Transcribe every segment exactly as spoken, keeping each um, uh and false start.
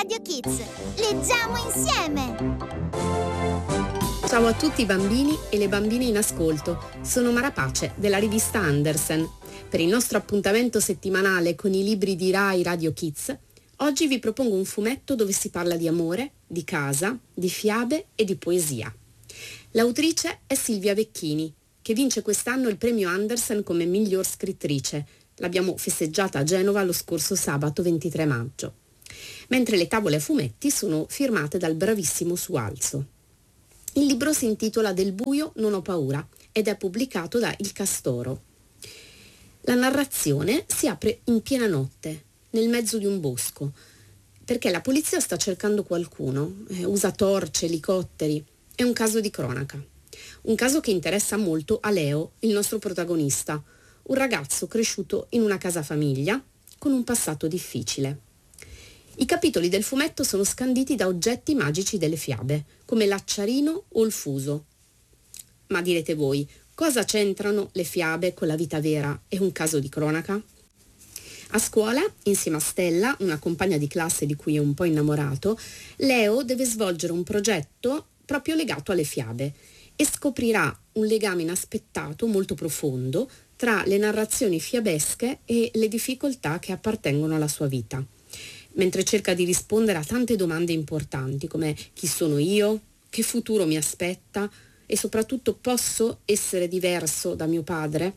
Radio Kids. Leggiamo insieme! Ciao a tutti i bambini e le bambine in ascolto. Sono Mara Pace della rivista Andersen. Per il nostro appuntamento settimanale con i libri di Rai Radio Kids, oggi vi propongo un fumetto dove si parla di amore, di casa, di fiabe e di poesia. L'autrice è Silvia Vecchini, che vince quest'anno il premio Andersen come miglior scrittrice. L'abbiamo festeggiata a Genova lo scorso sabato ventitré maggio. Mentre le tavole a fumetti sono firmate dal bravissimo Sualzo. Il libro si intitola Del buio non ho paura ed è pubblicato da Il Castoro. La narrazione si apre in piena notte, nel mezzo di un bosco, perché la polizia sta cercando qualcuno, eh, usa torce, elicotteri. È un caso di cronaca. Un caso che interessa molto a Leo, il nostro protagonista, un ragazzo cresciuto in una casa famiglia con un passato difficile. I capitoli del fumetto sono scanditi da oggetti magici delle fiabe, come l'acciarino o il fuso. Ma direte voi, cosa c'entrano le fiabe con la vita vera e un caso di cronaca? A scuola, insieme a Stella, una compagna di classe di cui è un po' innamorato, Leo deve svolgere un progetto proprio legato alle fiabe e scoprirà un legame inaspettato molto profondo tra le narrazioni fiabesche e le difficoltà che appartengono alla sua vita, mentre cerca di rispondere a tante domande importanti come chi sono io, che futuro mi aspetta e soprattutto posso essere diverso da mio padre?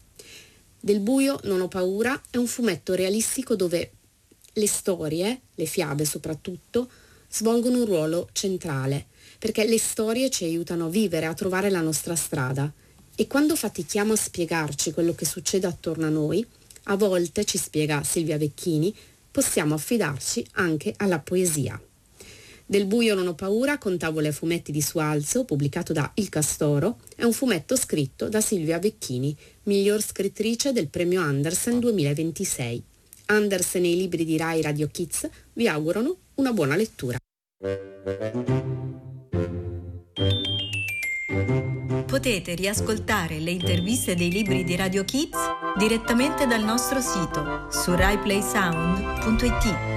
Del buio non ho paura è un fumetto realistico dove le storie, le fiabe soprattutto, svolgono un ruolo centrale, perché le storie ci aiutano a vivere, a trovare la nostra strada. E quando fatichiamo a spiegarci quello che succede attorno a noi, a volte, ci spiega Silvia Vecchini, possiamo affidarci anche alla poesia. Del buio non ho paura, con tavole a fumetti di Sualzo, pubblicato da Il Castoro, è un fumetto scritto da Silvia Vecchini, miglior scrittrice del premio Andersen duemilaventisei. Andersen e i libri di Rai Radio Kids vi augurano una buona lettura. Potete riascoltare le interviste dei libri di Radio Kids direttamente dal nostro sito su rai play sound punto it.